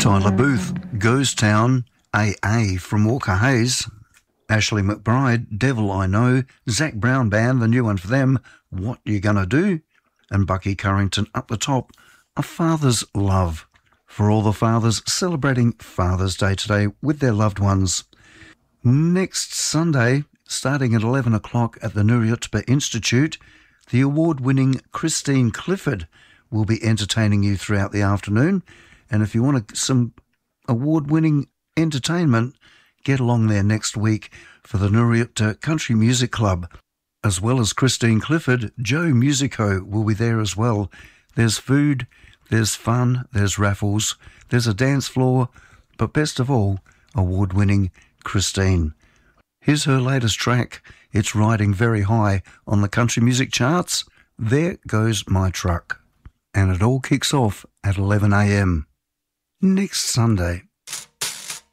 Tyler Booth, Goes Town, AA from Walker Hayes, Ashley McBride, Devil I Know, Zach Brown Band, the new one for them, What You Gonna Do, and Bucky Currington up the top, A Father's Love, for all the fathers celebrating Father's Day today with their loved ones. Next Sunday, starting at 11 o'clock at the Nuriyotba Institute, the award-winning Christine Clifford will be entertaining you throughout the afternoon. And if you want some award-winning entertainment, get along there next week for the Nuriyot Country Music Club. As well as Christine Clifford, Joe Musico will be there as well. There's food, there's fun, there's raffles, there's a dance floor, but best of all, award-winning Christine. Here's her latest track. It's riding very high on the country music charts. There Goes My Truck. And it all kicks off at 11 a.m. next Sunday.